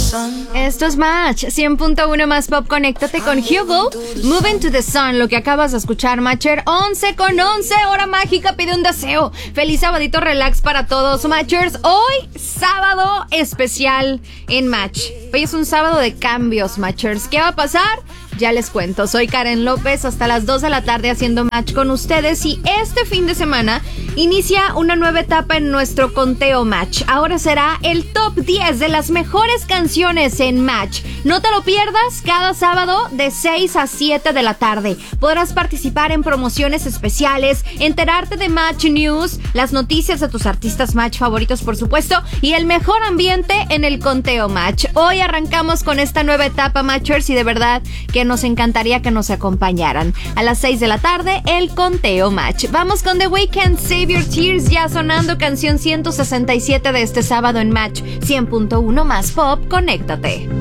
Esto es Match 100.1 más pop. Conéctate con Hugo. Moving to the Sun, lo que acabas de escuchar, Matcher. 11:11, hora mágica, pide un deseo. Feliz sabadito relax para todos, Matchers. Hoy, sábado especial en Match. Hoy es un sábado de cambios, Matchers. ¿Qué va a pasar? Ya les cuento. Soy Karen López, hasta las 2 de la tarde haciendo Match con ustedes, y este fin de semana inicia una nueva etapa en nuestro conteo Match. Ahora será el top 10 de las mejores canciones en Match. No te lo pierdas, cada sábado de 6 a 7 de la tarde. Podrás participar en promociones especiales, enterarte de Match News, las noticias de tus artistas Match favoritos, por supuesto, y el mejor ambiente en el conteo Match. Hoy arrancamos con esta nueva etapa, Matchers, y de verdad que nos encantaría que nos acompañaran. A las 6 de la tarde, el conteo Match. Vamos con The Weeknd, Save Your Tears, ya sonando, canción 167 de este sábado en Match 100.1 más pop. Conéctate.